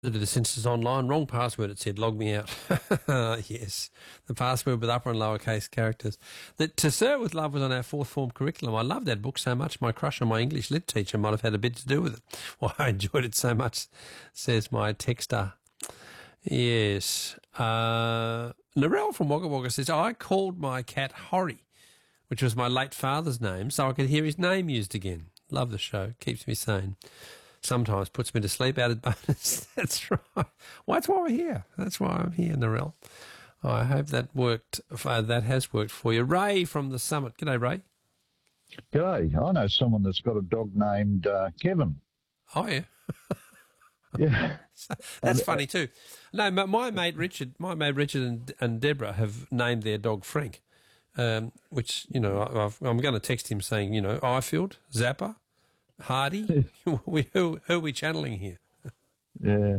To the census online. Wrong password, it said. Log me out. Yes. The password with upper and lowercase characters. To Sir With Love was on our fourth form curriculum. I loved that book so much. My crush on my English lit teacher might have had a bit to do with it. Well, I enjoyed it so much, says my texter. Yes. Narelle from Wagga Wagga says, I called my cat Horry, which was my late father's name, so I could hear his name used again. Love the show. Keeps me sane. Sometimes puts me to sleep. Added bonus. That's right. Well, that's why we're here. That's why I'm here, Narelle. I hope that worked. That has worked for you. Ray from the Summit. G'day, Ray. G'day. I know someone that's got a dog named Kevin. Oh, yeah. Yeah. That's funny too. No, my mate Richard and Deborah have named their dog Frank, which, you know, I'm going to text him saying, you know, Ifield, Zappa, Hardy. Who are we channeling here? Yeah.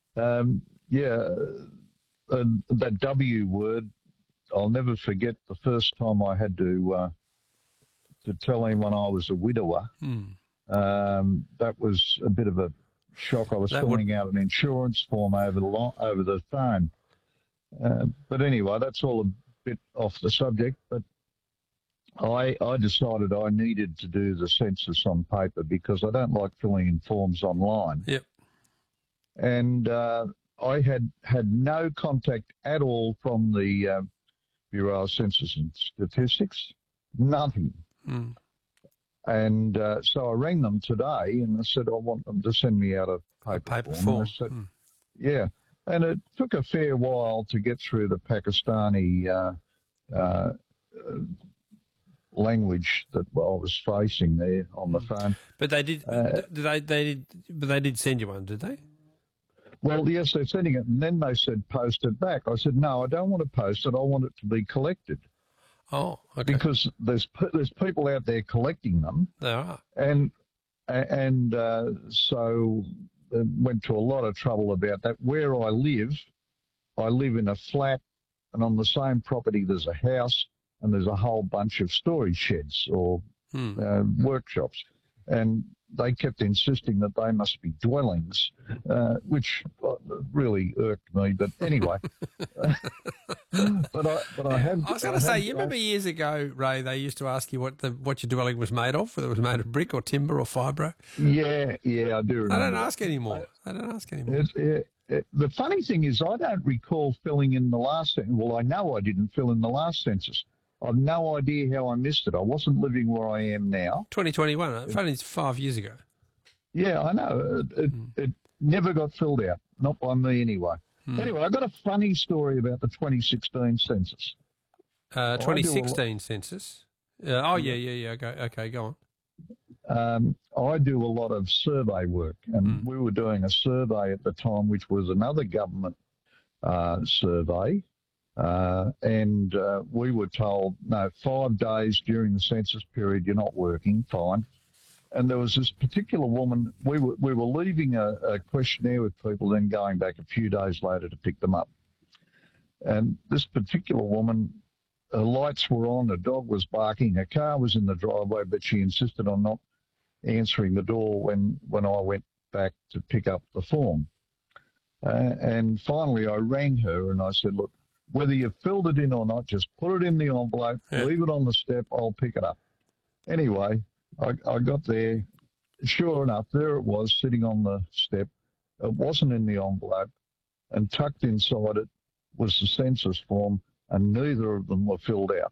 That W word, I'll never forget the first time I had to tell anyone I was a widower. That was a bit of a shock. I was filling out an insurance form over the phone. But anyway, that's all a bit off the subject. But I decided I needed to do the census on paper because I don't like filling in forms online. Yep. And I had no contact at all from the Bureau of Census and Statistics, nothing. And so I rang them today and I said, I want them to send me out a paper form. I said, yeah. And it took a fair while to get through the Pakistani language that I was facing there on the phone. But they did. They did send you one, did they? Well, yes, they're sending it, and then they said post it back. I said, no, I don't want to post it. I want it to be collected. Oh, okay. Because there's people out there collecting them. There are. And so went to a lot of trouble about that. Where I live in a flat, and on the same property there's a house, and there's a whole bunch of storage sheds or workshops. And they kept insisting that they must be dwellings, which really irked me. But anyway, but I have. I was going to say, you remember years ago, Ray, they used to ask you what your dwelling was made of, whether it was made of brick or timber or fibro. Yeah, I do remember. They don't ask anymore. The funny thing is, I don't recall filling in the last census. Well, I know I didn't fill in the last census. I've no idea how I missed it. I wasn't living where I am now. 2021, only 5 years ago. Yeah, I know. It never got filled out, not by me anyway. Anyway, I've got a funny story about the 2016 census. 2016 census? Yeah. Okay, go on. I do a lot of survey work, and we were doing a survey at the time, which was another government survey. And we were told, no, 5 days during the census period, you're not working, fine. And there was this particular woman, we were leaving a questionnaire with people, then going back a few days later to pick them up. And this particular woman, her lights were on, her dog was barking, her car was in the driveway, but she insisted on not answering the door when I went back to pick up the form. And finally I rang her and I said, look, whether you filled it in or not, just put it in the envelope, leave it on the step, I'll pick it up. Anyway, I got there. Sure enough, there it was sitting on the step. It wasn't in the envelope, and tucked inside it was the census form, and neither of them were filled out.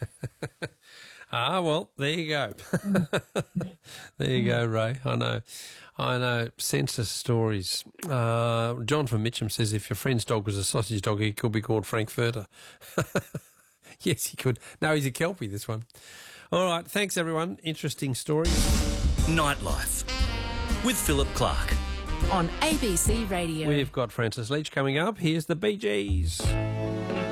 Well, there you go. There you go, Ray. I know. Census stories. John from Mitcham says if your friend's dog was a sausage dog, he could be called Frankfurter. Yes, he could. No, he's a Kelpie, this one. All right, thanks, everyone. Interesting stories. Nightlife with Philip Clark. On ABC Radio. We've got Francis Leach coming up. Here's the Bee Gees.